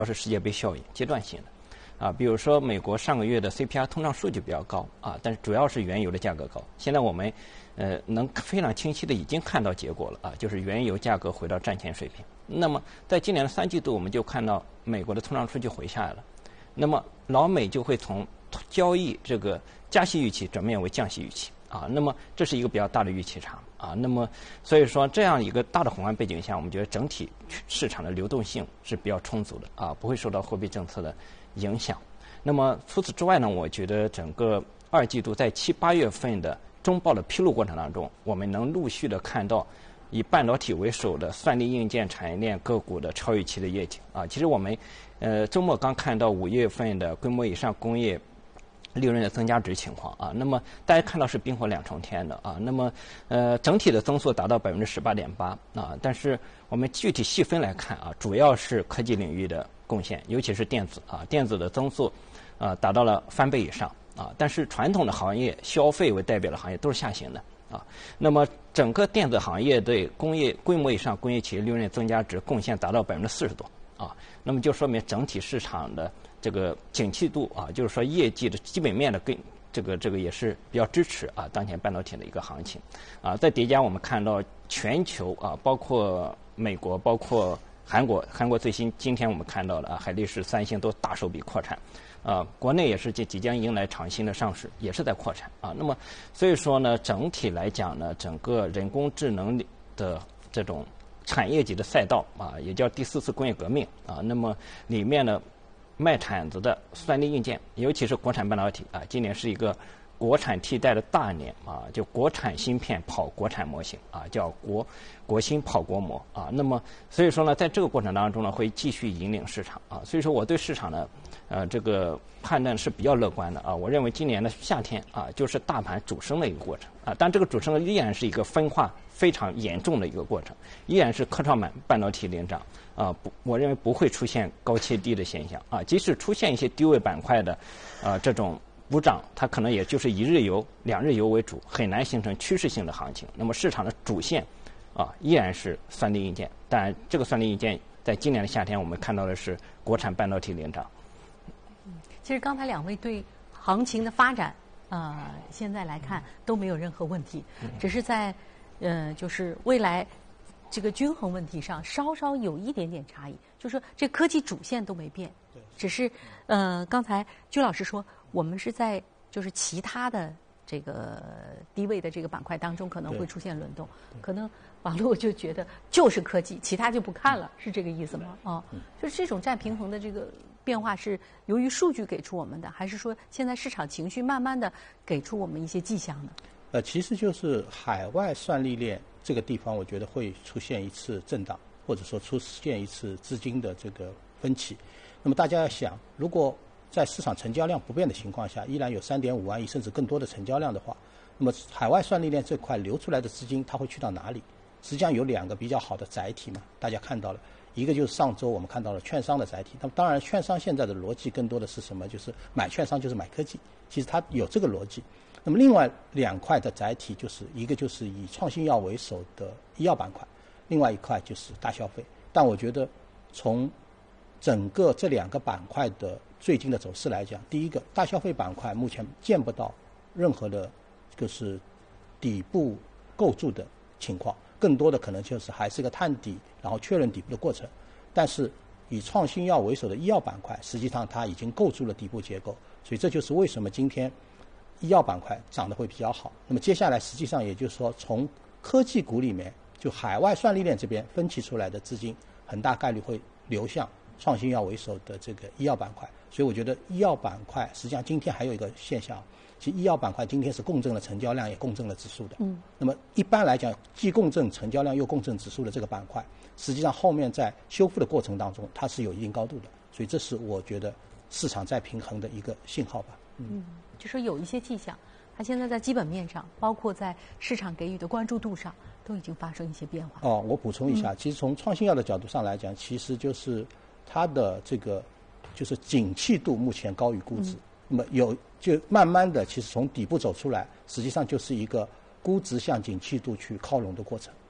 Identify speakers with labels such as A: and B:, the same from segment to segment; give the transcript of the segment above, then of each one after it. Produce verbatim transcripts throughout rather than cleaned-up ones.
A: 是世界杯效应，阶段性的，啊，比如说美国上个月的 C P I 通胀数据比较高啊，但是主要是原油的价格高。现在我们呃能非常清晰的已经看到结果了啊，就是原油价格回到战前水平。那么在今年的三季度，我们就看到美国的通胀数据回下来了，那么老美就会从交易这个加息预期转变为降息预期啊，那么这是一个比较大的预期差啊，那么所以说这样一个大的宏观背景下，我们觉得整体市场的流动性是比较充足的啊，不会受到货币政策的影响。那么除此之外呢，我觉得整个二季度在七八月份的中报的披露过程当中，我们能陆续的看到以半导体为首的算力硬件产业链个股的超预期的业绩啊。其实我们呃周末刚看到五月份的规模以上工业利润的增加值情况啊，那么大家看到是冰火两重天的啊，那么呃整体的增速达到百分之十八点八啊，但是我们具体细分来看啊，主要是科技领域的贡献，尤其是电子啊，电子的增速啊达到了翻倍以上啊，但是传统的行业消费为代表的行业都是下行的啊，那么整个电子行业对工业规模以上工业企业利润增加值贡献达到百分之四十多啊，那么就说明整体市场的这个景气度啊，就是说业绩的基本面的跟这个这个也是比较支持啊，当前半导体的一个行情啊。再叠加我们看到全球啊，包括美国，包括韩国，韩国最新今天我们看到了啊，海力士、三星都大手笔扩产，啊，国内也是即即将迎来厂新的上市，也是在扩产啊。那么所以说呢，整体来讲呢，整个人工智能的这种产业级的赛道啊，也叫第四次工业革命啊。那么里面呢，卖铲子的算力硬件，尤其是国产半导体啊，今年是一个国产替代的大年啊，就国产芯片跑国产模型啊，叫国国芯跑国模啊。那么所以说呢，在这个过程当中呢，会继续引领市场啊。所以说我对市场呢，呃，这个判断是比较乐观的啊。我认为今年的夏天啊，就是大盘主升的一个过程啊，但这个主升依然是一个分化非常严重的一个过程，依然是科创板半导体领涨啊，不，我认为不会出现高切低的现象啊。即使出现一些低位板块的啊这种补涨，它可能也就是一日游、两日游为主，很难形成趋势性的行情。那么市场的主线啊依然是算力硬件，但这个算力硬件在今年的夏天，我们看到的是国产半导体领涨。
B: 其实刚才两位对行情的发展，呃，现在来看都没有任何问题，只是在呃，就是未来这个均衡问题上稍稍有一点点差异，就是说这科技主线都没变，只是呃，刚才居老师说我们是在就是其他的这个低位的这个板块当中可能会出现轮动，可能网络就觉得就是科技，其他就不看了，是这个意思吗？哦，就是这种占平衡的这个变化是由于数据给出我们的，还是说现在市场情绪慢慢的给出我们一些迹象呢？
C: 呃，其实就是海外算力链这个地方，我觉得会出现一次震荡，或者说出现一次资金的这个分歧。那么大家要想，如果在市场成交量不变的情况下，依然有 三点五万亿甚至更多的成交量的话，那么海外算力链这块流出来的资金，它会去到哪里？实际上有两个比较好的载体嘛，大家看到了，一个就是上周我们看到了券商的载体。那么当然，券商现在的逻辑更多的是什么？就是买券商就是买科技，其实它有这个逻辑。那么另外两块的载体，就是一个就是以创新药为首的医药板块，另外一块就是大消费。但我觉得从整个这两个板块的最近的走势来讲，第一个大消费板块目前见不到任何的就是底部构筑的情况，更多的可能就是还是一个探底然后确认底部的过程。但是以创新药为首的医药板块，实际上它已经构筑了底部结构，所以这就是为什么今天医药板块涨得会比较好。那么接下来实际上也就是说，从科技股里面就海外算力链这边分歧出来的资金，很大概率会流向创新药为首的这个医药板块。所以我觉得医药板块实际上今天还有一个现象，其实医药板块今天是共振了成交量也共振了指数的。嗯。那么一般来讲，既共振成交量又共振指数的这个板块，实际上后面在修复的过程当中，它是有一定高度的。所以这是我觉得市场在平衡的一个信号吧。嗯。嗯，
B: 就说有一些迹象，它现在在基本面上，包括在市场给予的关注度上，都已经发生一些变化。
C: 哦，我补充一下，嗯、其实从创新药的角度上来讲，其实就是它的这个就是景气度目前高于估值，嗯、那么有就慢慢的，其实从底部走出来，实际上就是一个估值向景气度去靠拢的过程。
B: 嗯，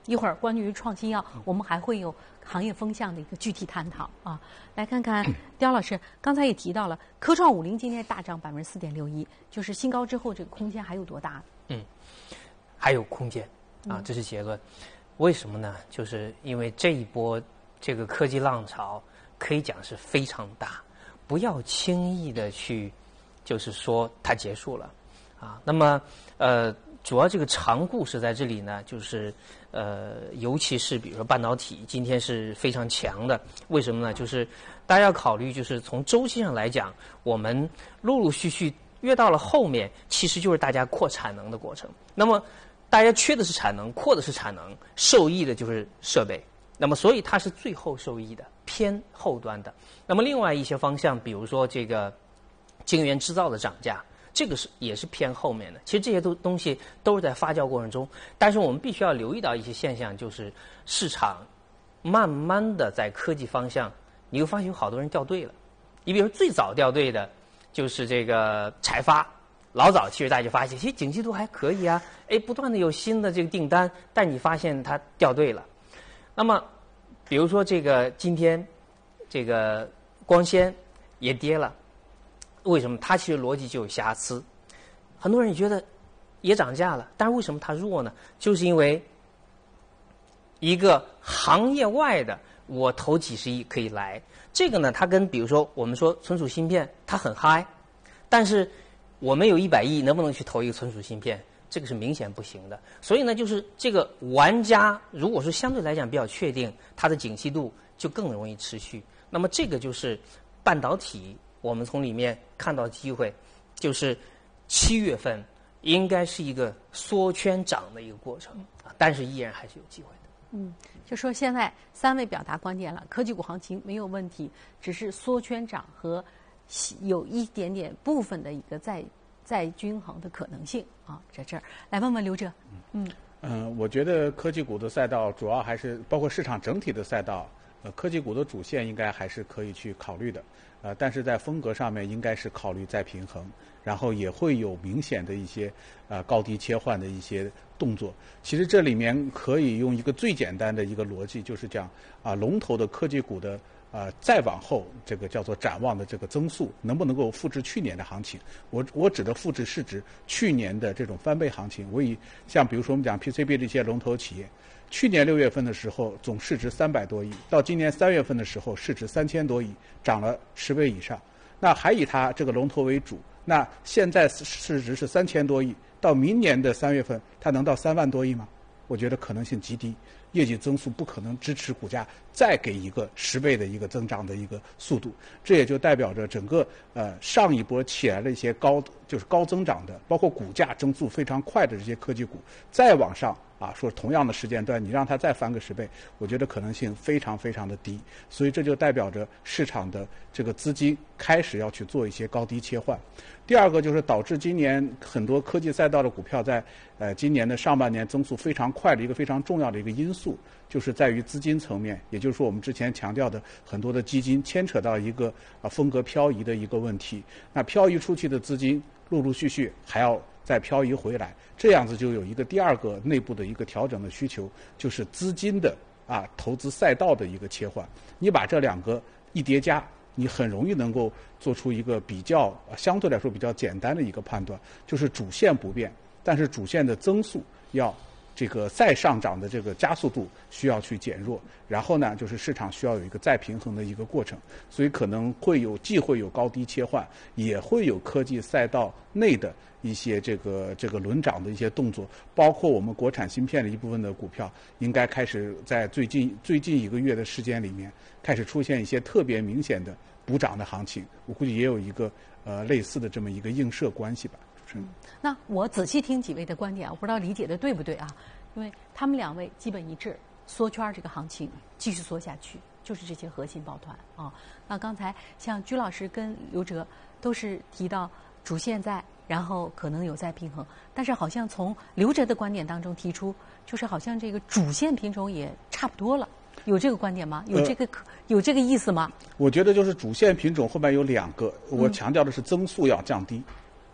B: 一会儿关于创新药，我们还会有行业风向的一个具体探讨啊。来看看刁老师，刚才也提到了科创五零今天大涨百分之四点六一，就是新高之后这个空间还有多大？
D: 嗯，还有空间啊，这是结论。为什么呢？就是因为这一波这个科技浪潮可以讲是非常大，不要轻易的去就是说它结束了啊。那么呃。主要这个长故事在这里呢，就是呃，尤其是比如说半导体，今天是非常强的。为什么呢？就是大家要考虑，就是从周期上来讲，我们陆陆续续越到了后面，其实就是大家扩产能的过程。那么大家缺的是产能，扩的是产能，受益的就是设备。那么所以它是最后受益的，偏后端的。那么另外一些方向，比如说这个晶圆制造的涨价。这个是也是偏后面的，其实这些都东西都是在发酵过程中，但是我们必须要留意到一些现象，就是市场慢慢的在科技方向，你会发现有好多人掉队了。你比如最早掉队的，就是这个财发，老早其实大家就发现，其实景气度还可以啊，哎，不断的有新的这个订单，但你发现它掉队了。那么，比如说这个今天这个光纤也跌了。为什么？它其实逻辑就有瑕疵。很多人也觉得也涨价了，但是为什么它弱呢？就是因为一个行业外的，我投几十亿可以来。这个呢，它跟比如说我们说存储芯片，它很嗨，但是我们有一百亿，能不能去投一个存储芯片？这个是明显不行的。所以呢，就是这个玩家如果说相对来讲比较确定，它的景气度就更容易持续。那么这个就是半导体。我们从里面看到机会，就是七月份应该是一个缩圈涨的一个过程啊，但是依然还是有机会的。
B: 嗯，就说现在三位表达观点了，科技股行情没有问题，只是缩圈涨和有一点点部分的一个再再均衡的可能性啊，在这儿来问问刘哲。嗯
C: 嗯、呃，我觉得科技股的赛道主要还是包括市场整体的赛道，呃，科技股的主线应该还是可以去考虑的。呃，但是在风格上面应该是考虑再平衡，然后也会有明显的一些呃高低切换的一些动作。其实这里面可以用一个最简单的一个逻辑，就是讲啊，龙头的科技股的啊再往后这个叫做展望的这个增速能不能够复制去年的行情？我我指的复制是指去年的这种翻倍行情。我以像比如说我们讲 P C B 这些龙头企业。去年六月份的时候，总市值三百多亿，到今年三月份的时候，市值三千多亿，涨了十倍以上。那还以它这个龙头为主，那现在市值是三千多亿，到明年的三月份，它能到三万多亿吗？我觉得可能性极低，业绩增速不可能支持股价再给一个十倍的一个增长的一个速度。这也就代表着整个呃上一波起来的一些高就是高增长的，包括股价增速非常快的这些科技股，再往上。啊，说同样的时间段，你让它再翻个十倍，我觉得可能性非常非常的低，所以这就代表着市场的这个资金开始要去做一些高低切换。第二个就是导致今年很多科技赛道的股票在呃今年的上半年增速非常快的一个非常重要的一个因素，就是在于资金层面，也就是说我们之前强调的很多的基金牵扯到一个啊风格漂移的一个问题，那漂移出去的资金陆陆续续还要再漂移回来，这样子就有一个第二个内部的一个调整的需求，就是资金的啊投资赛道的一个切换。你把这两个一叠加，你很容易能够做出一个比较相对来说比较简单的一个判断，就是主线不变，但是主线的增速要这个再上涨的这个加速度需要去减弱，然后呢，就是市场需要有一个再平衡的一个过程，所以可能会有既会有高低切换，也会有科技赛道内的一些这个这个轮涨的一些动作，包括我们国产芯片的一部分的股票，应该开始在最近最近一个月的时间里面，开始出现一些特别明显的补涨的行情，我估计也有一个呃类似的这么一个映射关系吧。
B: 嗯，那我仔细听几位的观点，我不知道理解的对不对啊？因为他们两位基本一致，缩圈这个行情继续缩下去，就是这些核心抱团啊。那刚才像居老师跟刘哲都是提到主线在，然后可能有再平衡，但是好像从刘哲的观点当中提出，就是好像这个主线品种也差不多了。有这个观点吗？有这个、呃、有这个意思吗？
C: 我觉得就是主线品种后面有两个，我强调的是增速要降低。嗯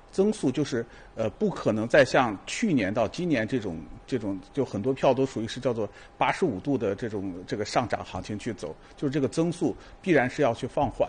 E: 增速就是呃不可能再像去年到今年这种这种就很多票都属于是叫做八十五度的这种这个上涨行情去走，就是这个增速必然是要去放缓